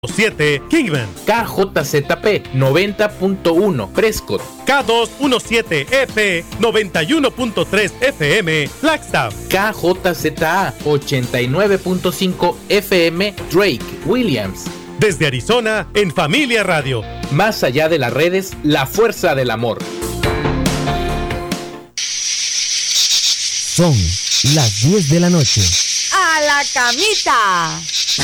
7 Kingman, KJZP 90.1 Prescott, K217EP 91.3 FM Flagstaff, KJZA 89.5 FM Drake Williams. Desde Arizona, en Familia Radio. Más allá de las redes, la fuerza del amor. Son las 10 de la noche. ¡A la camita!